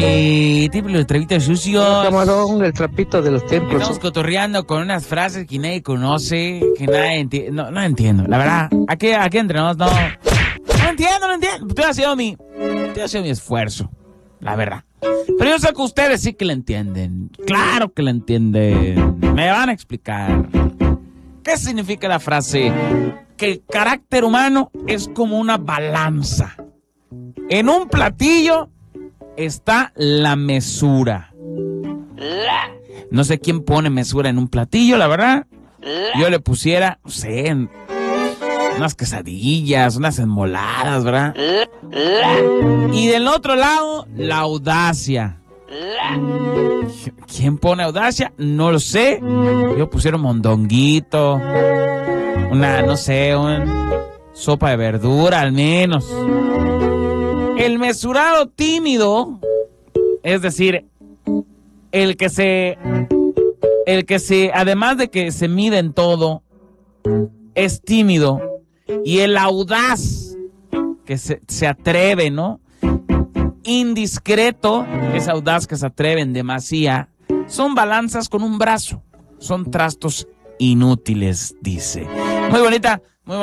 tipo el trapito sucio. Camarón, el trapito de los templos. Estamos cotorreando con unas frases que nadie conoce, que nadie entiende. No entiendo, la verdad. Aquí entre nos, no entiendo. Estoy haciendo mi esfuerzo, la verdad. Pero yo sé que ustedes sí que la entienden. Claro que la entienden. Me van a explicar. ¿Qué significa la frase? Que el carácter humano es como una balanza. En un platillo está la mesura. No sé quién pone mesura en un platillo, la verdad. Yo le pusiera, no sé, unas quesadillas, unas enmoladas, ¿verdad? Y del otro lado, la audacia. ¿Quién pone audacia? No lo sé. Yo pusieron mondonguito, una sopa de verdura al menos. El mesurado tímido, es decir, el que se, además de que se mide en todo, es tímido. Y el audaz, que se atreve, ¿no? Indiscreto, es audaz que se atreve en demasía. Son balanzas con un brazo. Son trastos inútiles, dice. Muy bonita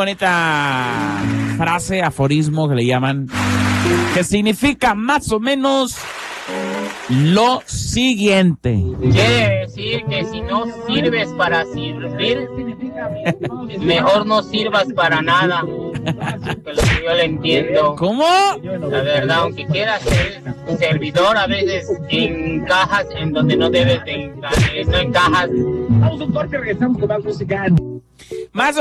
frase, aforismo que le llaman, que significa más o menos lo siguiente. Quiere decir que si no sirves para servir, mejor no sirvas para nada. Que lo que yo le entiendo. ¿Cómo? La verdad, aunque quieras ser servidor, a veces encajas en donde no debes de no encajas. Vamos a un corte, regresamos con más música. Más o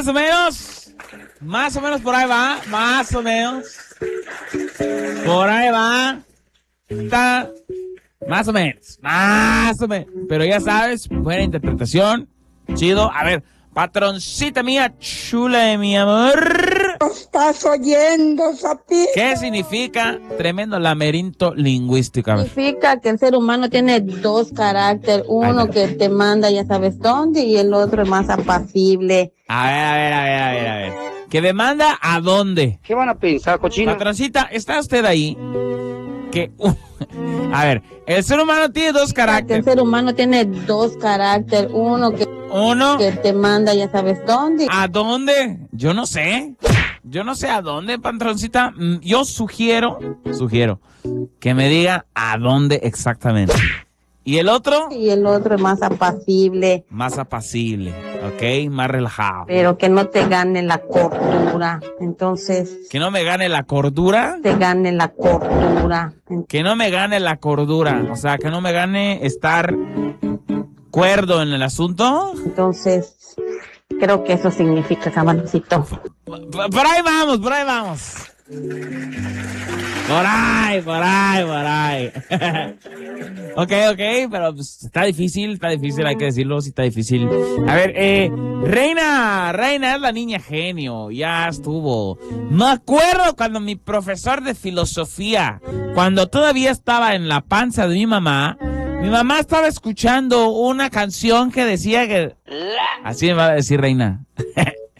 menos por ahí va. Más o menos. Por ahí va. Está. Más o menos. Pero ya sabes, buena interpretación. Chido. A ver, patroncita mía, chula de mi amor. ¿Estás oyendo, Sapi? ¿Qué significa tremendo lamerinto lingüístico? Significa que el ser humano tiene dos caracteres. Uno que te manda ya sabes dónde y el otro es más apacible. A ver. ¿Que me manda a dónde? ¿Qué van a pensar, cochino? Patroncita, ¿está usted ahí? A ver, el ser humano tiene dos caracteres. El ser humano tiene dos caracteres. Uno que te manda ya sabes dónde. ¿A dónde? Yo no sé a dónde, patroncita. Yo sugiero que me diga a dónde exactamente. ¿Y el otro? Y el otro es más apacible. Más apacible, ¿ok? Más relajado. Pero que no te gane la cordura. Entonces... ¿Que no me gane la cordura? Te gane la cordura. Que no me gane la cordura. O sea, que no me gane estar cuerdo en el asunto. Entonces, creo que eso significa, camaroncito. Por ahí vamos. Por ahí. Ok, pero pues, está difícil, hay que decirlo, sí está difícil. A ver, Reina es la niña genio, ya estuvo. Me acuerdo cuando mi profesor de filosofía, cuando todavía estaba en la panza de mi mamá estaba escuchando una canción que decía que... Así me va a decir Reina.